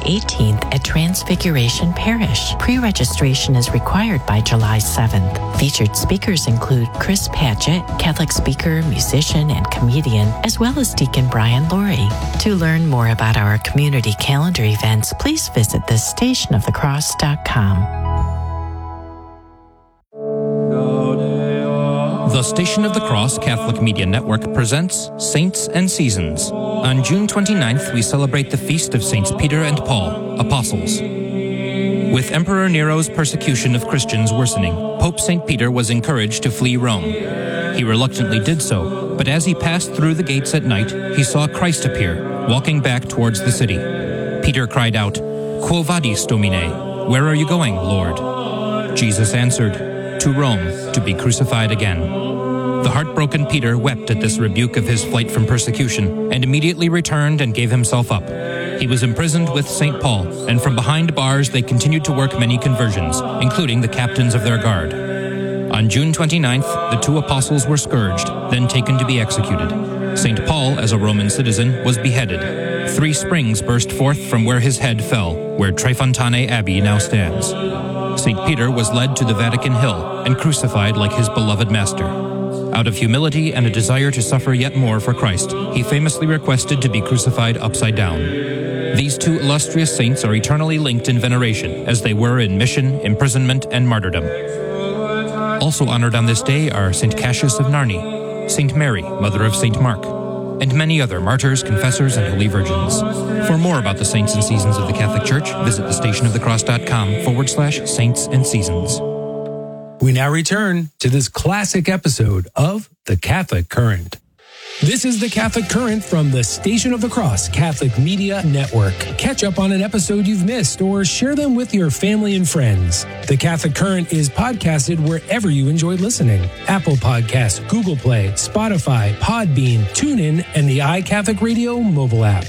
18th at Transfiguration Parish. Pre-registration is required by July 7th. Featured speakers include Chris Padgett, Catholic speaker, musician, and comedian, as well as Deacon Brian Laurie. To learn more about our community calendar events, please visit thestationofthecross.com. The Station of the Cross Catholic Media Network presents Saints and Seasons. On June 29th, we celebrate the feast of Saints Peter and Paul, Apostles. With Emperor Nero's persecution of Christians worsening, Pope St. Peter was encouraged to flee Rome. He reluctantly did so, but as he passed through the gates at night, he saw Christ appear, walking back towards the city. Peter cried out, "Quo vadis, Domine? Where are you going, Lord?" Jesus answered, "To Rome, to be crucified again." The heartbroken Peter wept at this rebuke of his flight from persecution and immediately returned and gave himself up. He was imprisoned with St. Paul, and from behind bars they continued to work many conversions, including the captains of their guard. On June 29th, the two apostles were scourged, then taken to be executed. St. Paul, as a Roman citizen, was beheaded. 3 springs burst forth from where his head fell, where Trefontane Abbey now stands. St. Peter was led to the Vatican Hill and crucified like his beloved master. Out of humility and a desire to suffer yet more for Christ, he famously requested to be crucified upside down. These two illustrious saints are eternally linked in veneration, as they were in mission, imprisonment, and martyrdom. Also honored on this day are St. Cassius of Narni, St. Mary, mother of St. Mark, and many other martyrs, confessors, and holy virgins. For more about the saints and seasons of the Catholic Church, visit thestationofthecross.com/saints and seasons. We now return to this classic episode of The Catholic Current. This is The Catholic Current from the Station of the Cross Catholic Media Network. Catch up on an episode you've missed or share them with your family and friends. The Catholic Current is podcasted wherever you enjoy listening. Apple Podcasts, Google Play, Spotify, Podbean, TuneIn, and the iCatholic Radio mobile app.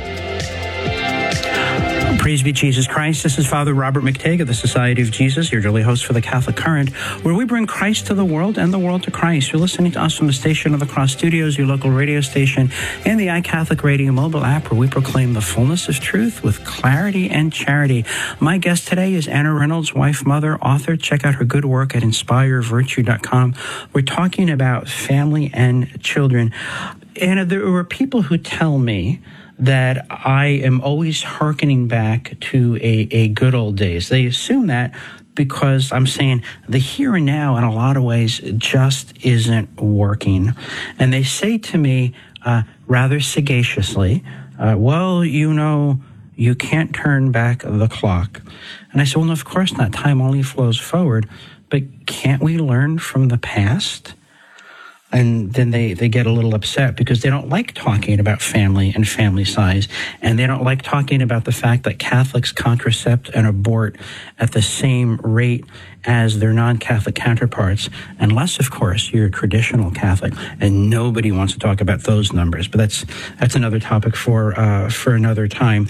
Praise be Jesus Christ. This is Father Robert McTague of the Society of Jesus, your daily host for the Catholic Current, where we bring Christ to the world and the world to Christ. You're listening to us from the Station of the Cross Studios, your local radio station, and the iCatholic Radio mobile app, where we proclaim the fullness of truth with clarity and charity. My guest today is Anna Reynolds, wife, mother, author. Check out her good work at inspirevirtue.com. We're talking about family and children. Anna, there are people who tell me that I am always hearkening back to a good old days. They assume that because I'm saying the here and now in a lot of ways just isn't working. And they say to me rather sagaciously, well, you know, you can't turn back the clock. And I said, well, no, of course not. Time only flows forward. But can't we learn from the past? And then they get a little upset because they don't like talking about family and family size. And they don't like talking about the fact that Catholics contracept and abort at the same rate as their non-Catholic counterparts. Unless, of course, you're a traditional Catholic. And nobody wants to talk about those numbers. But that's another topic for another time.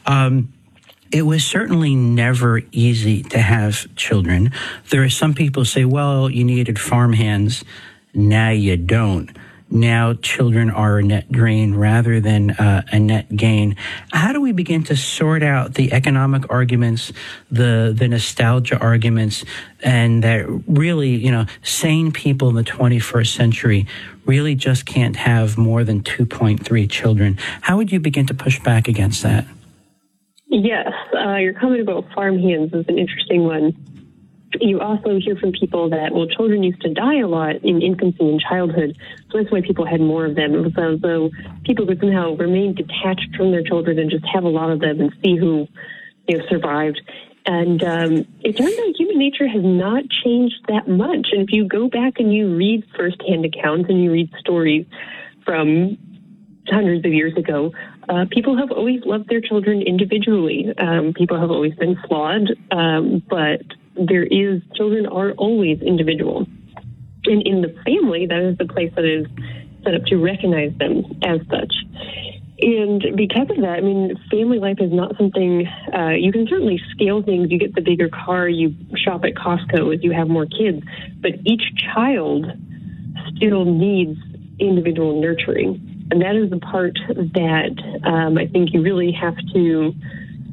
It was certainly never easy to have children. There are some people who say, well, you needed farmhands. Now you don't. Now children are a net drain rather than a net gain. How do we begin to sort out the economic arguments, the nostalgia arguments, and that really, you know, sane people in the 21st century really just can't have more than 2.3 children? How would you begin to push back against that? Yes, your comment about farmhands is an interesting one. You also hear from people that, well, children used to die a lot in infancy and childhood, so that's why people had more of them. It was as though people could somehow remain detached from their children and just have a lot of them and see who, you know, survived. And it turns out human nature has not changed that much. And if you go back and you read firsthand accounts and you read stories from hundreds of years ago, people have always loved their children individually. People have always been flawed, but children are always individual. And in the family, that is the place that is set up to recognize them as such. And because of that, I mean, family life is not something, you can certainly scale things. You get the bigger car, you shop at Costco as you have more kids, but each child still needs individual nurturing. And that is the part that I think you really have to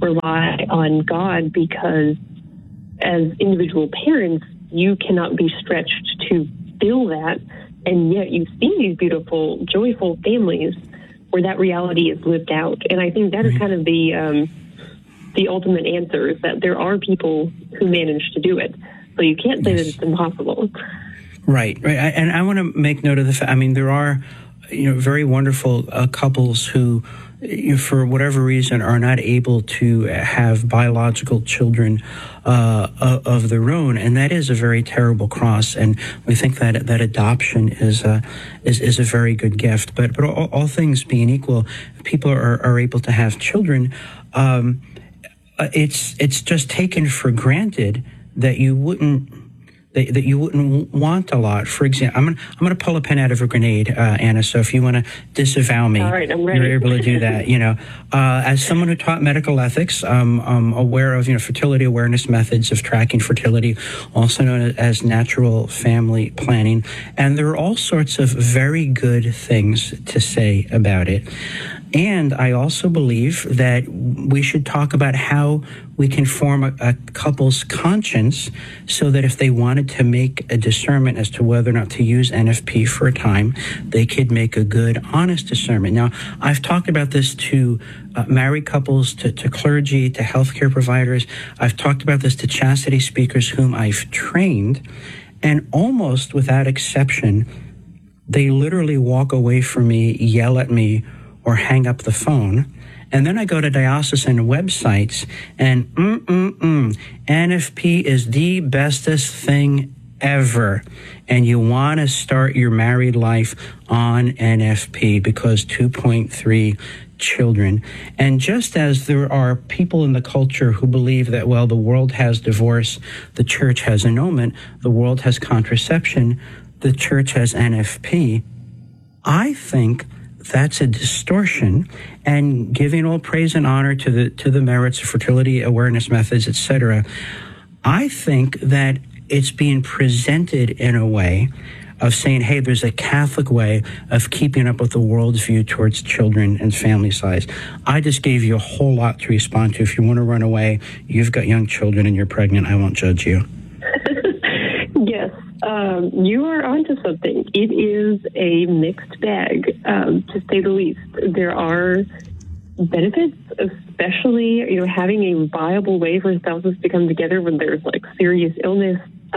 rely on God, because as individual parents, you cannot be stretched to fill that, and yet you see these beautiful, joyful families where that reality is lived out. And I think that is kind of the ultimate answer, is that there are people who manage to do it. So you can't say that it's impossible. Right. And I want to make note of the fact, I mean, there are, very wonderful couples who, for whatever reason, are not able to have biological children of their own, and that is a very terrible cross. And we think that adoption is a very good gift. But all things being equal, people are able to have children. It's just taken for granted that you wouldn't want a lot. For example, I'm going to pull a pin out of a grenade, Anna. So if you want to disavow me, all right, I'm ready. You're able to do that. As someone who taught medical ethics, I'm aware of fertility awareness methods of tracking fertility, also known as natural family planning, and there are all sorts of very good things to say about it. And I also believe that we should talk about how we can form a couple's conscience so that if they wanted to make a discernment as to whether or not to use NFP for a time, they could make a good, honest discernment. Now, I've talked about this to married couples, to clergy, to healthcare providers. I've talked about this to chastity speakers whom I've trained, and almost without exception, they literally walk away from me, yell at me, or hang up the phone. And then I go to diocesan websites and NFP is the bestest thing ever. And you want to start your married life on NFP because 2.3 children. And just as there are people in the culture who believe that, well, the world has divorce, the church has annulment, the world has contraception, the church has NFP, I think that's a distortion, and giving all praise and honor to the merits of fertility awareness methods, etc. I think that it's being presented in a way of saying, hey, there's a Catholic way of keeping up with the world's view towards children and family size. I just gave you a whole lot to respond to. If you want to run away, you've got young children and you're pregnant, I won't judge you. Yes. You are onto something. It is a mixed bag, to say the least. There are benefits, especially, having a viable way for spouses to come together when there's serious illness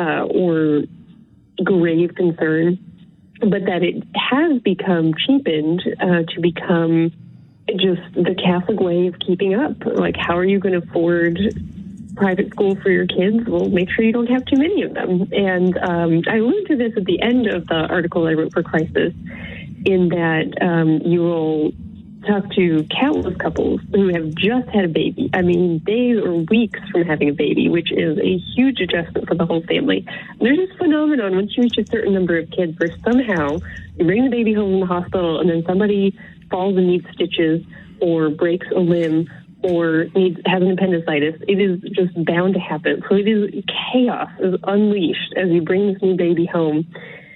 or grave concern, but that it has become cheapened to become just the Catholic way of keeping up. How are you going to afford private school for your kids? Well, make sure you don't have too many of them. And I alluded to this at the end of the article I wrote for Crisis, in that you will talk to countless couples who have just had a baby. I mean, days or weeks from having a baby, which is a huge adjustment for the whole family. There's this phenomenon once you reach a certain number of kids where somehow you bring the baby home from the hospital and then somebody falls and needs stitches or breaks a limb or has an appendicitis. It is just bound to happen. So it is chaos is unleashed as you bring this new baby home.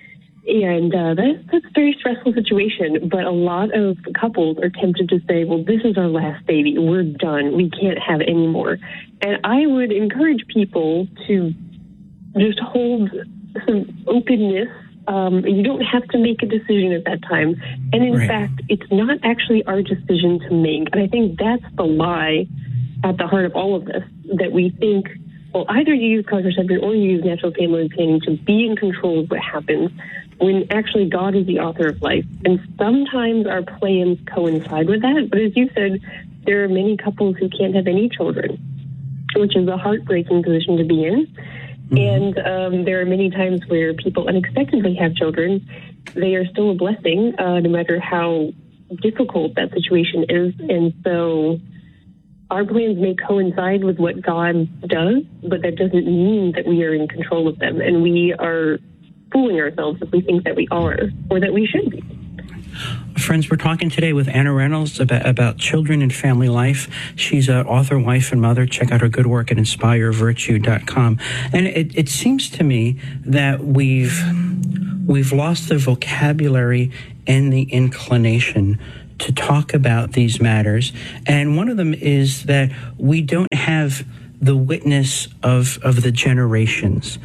And that's a very stressful situation. But a lot of couples are tempted to say, well, this is our last baby. We're done. We can't have any more. And I would encourage people to just hold some openness. You don't have to make a decision at that time. And in fact, it's not actually our decision to make. And I think that's the lie at the heart of all of this, that we think, well, either you use contraception or you use natural family planning to be in control of what happens, when actually God is the author of life. And sometimes our plans coincide with that. But as you said, there are many couples who can't have any children, which is a heartbreaking position to be in. Mm-hmm. And there are many times where people unexpectedly have children. They are still a blessing, no matter how difficult that situation is. And so our plans may coincide with what God does, but that doesn't mean that we are in control of them. And we are fooling ourselves if we think that we are, or that we should be. Friends, we're talking today with Anna Reynolds about children and family life. She's an author, wife, and mother. Check out her good work at inspirevirtue.com. And it seems to me that we've lost the vocabulary and the inclination to talk about these matters. And one of them is that we don't have the witness of the generations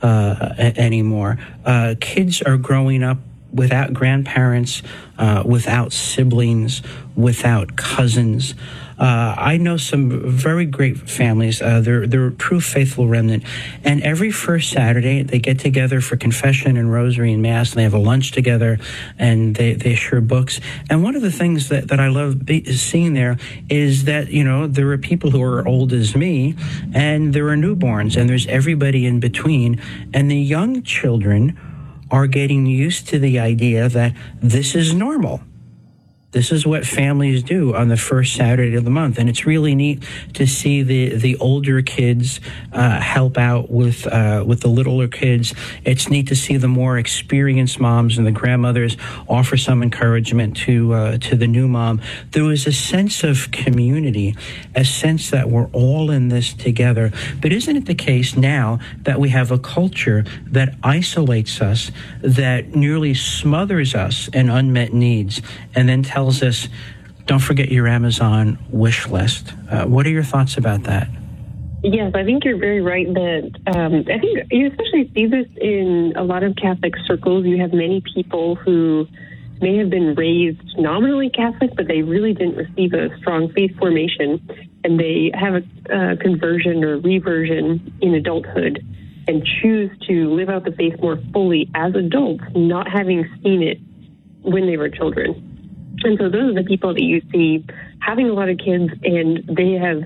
anymore. Kids are growing up without grandparents, without siblings, without cousins. I know some very great families. They're a true faithful remnant. And every first Saturday, they get together for confession and rosary and mass, and they have a lunch together, and they share books. And one of the things that I love seeing there is that, there are people who are old as me, and there are newborns, and there's everybody in between. And the young children are getting used to the idea that this is normal. This is what families do on the first Saturday of the month. And it's really neat to see the older kids help out with the littler kids. It's neat to see the more experienced moms and the grandmothers offer some encouragement to the new mom. There was a sense of community, a sense that we're all in this together. But isn't it the case now that we have a culture that isolates us, that nearly smothers us in unmet needs, and then tells us, don't forget your Amazon wish list? What are your thoughts about that? Yes, I think you're very right that I think you especially see this in a lot of Catholic circles. You have many people who may have been raised nominally Catholic, but they really didn't receive a strong faith formation, and they have a conversion or reversion in adulthood and choose to live out the faith more fully as adults, not having seen it when they were children. And so those are the people that you see having a lot of kids, and they have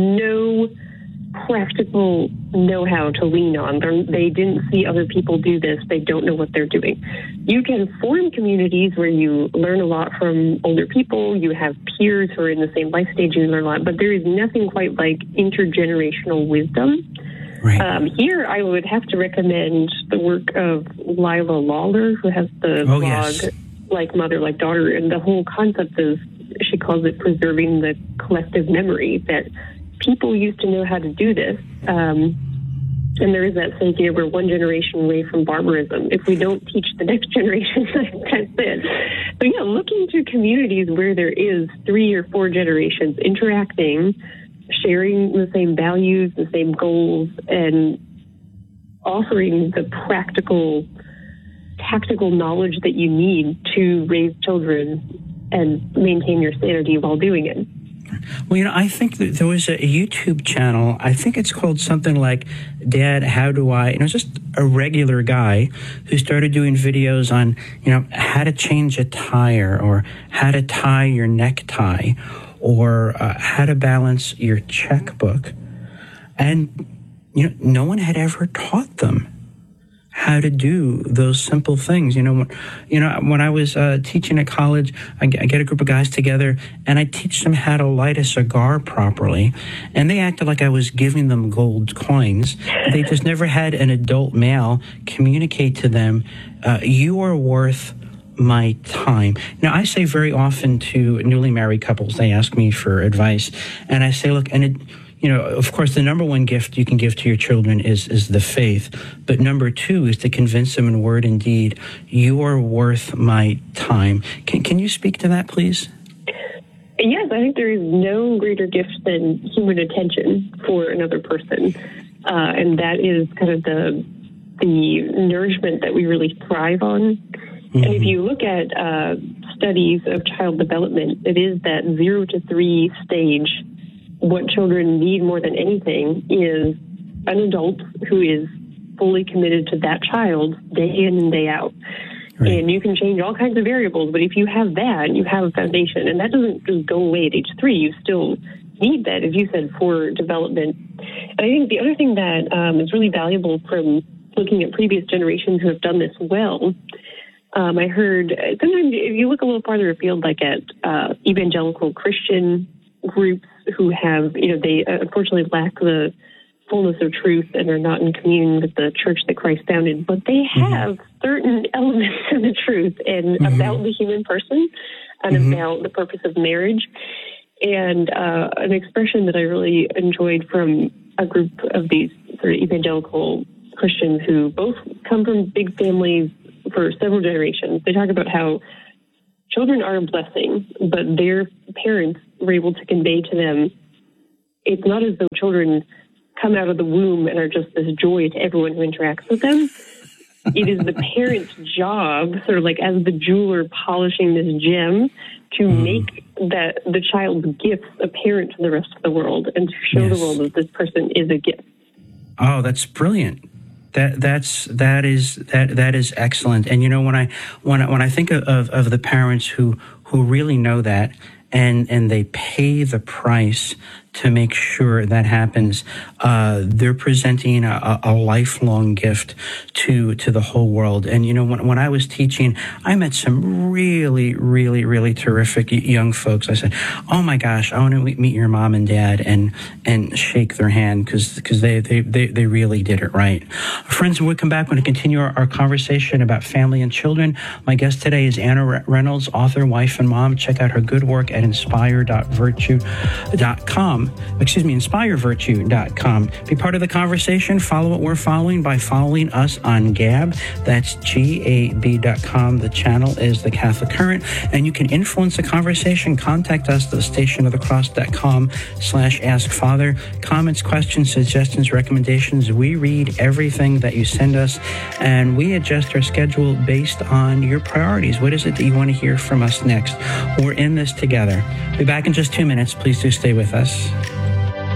no practical know-how to lean on. They didn't see other people do this. They don't know what they're doing. You can form communities where you learn a lot from older people. You have peers who are in the same life stage, and you learn a lot. But there is nothing quite like intergenerational wisdom. Right. Here, I would have to recommend the work of Lila Lawler, who has the blog, yes, Like Mother, Like Daughter. And the whole concept is, she calls it preserving the collective memory, that people used to know how to do this. And there is that saying, we're one generation away from barbarism. If we don't teach the next generation, that's it. But looking to communities where there is 3 or 4 generations interacting, sharing the same values, the same goals, and offering the practical, tactical knowledge that you need to raise children and maintain your sanity while doing it. Well, I think that there was a YouTube channel, I think it's called something like Dad, How Do I? Just a regular guy who started doing videos on, how to change a tire, or how to tie your necktie, or how to balance your checkbook. And, no one had ever taught them how to do those simple things. When I was teaching at college, I get a group of guys together and I teach them how to light a cigar properly. And they acted like I was giving them gold coins. They just never had an adult male communicate to them, you are worth my time. Now, I say very often to newly married couples, they ask me for advice, and I say, look, of course, the number one gift you can give to your children is the faith. But number 2 is to convince them in word and deed, you are worth my time. Can you speak to that, please? Yes, I think there is no greater gift than human attention for another person. And that is kind of the nourishment that we really thrive on. Mm-hmm. And if you look at studies of child development, it is that 0 to 3 stage. What children need more than anything is an adult who is fully committed to that child day in and day out. Right. And you can change all kinds of variables, but if you have that, you have a foundation. And that doesn't just go away at age 3. You still need that, as you said, for development. And I think the other thing that is really valuable from looking at previous generations who have done this well, I heard sometimes if you look a little farther afield, like at evangelical Christian groups who have, they unfortunately lack the fullness of truth and are not in communion with the church that Christ founded, but they have certain elements of the truth and about the human person and about the purpose of marriage. And an expression that I really enjoyed from a group of these sort of evangelical Christians who both come from big families for several generations. They talk about how children are a blessing, but their parents were able to convey to them, it's not as though children come out of the womb and are just this joy to everyone who interacts with them. It is the parent's job, sort of like as the jeweler polishing this gem, to make that the child's gifts apparent to the rest of the world and to show the world that this person is a gift. Oh, that's brilliant. That is excellent. And you know, when I think of the parents who really know that and they pay the price to make sure that happens, they're presenting a lifelong gift to the whole world. And you know, when I was teaching, I met some really, really, really terrific young folks. I said, "Oh my gosh, I want to meet your mom and dad and shake their hand because they really did it right." Friends, when we come back, we're going to continue our conversation about family and children. My guest today is Anna Reynolds, author, wife, and mom. Check out her good work at inspirevirtue.com. Be part of the conversation. Follow what we're following by following us on Gab. That's GAB.com. The channel is The Catholic Current, and you can influence the conversation. Contact us at thestationofthecross.com/askfather. Comments, questions, suggestions, recommendations. We read everything that you send us, and we adjust our schedule based on your priorities. What is it that you want to hear from us next? We're in this together. We'll be back in just 2 minutes. Please do stay with us.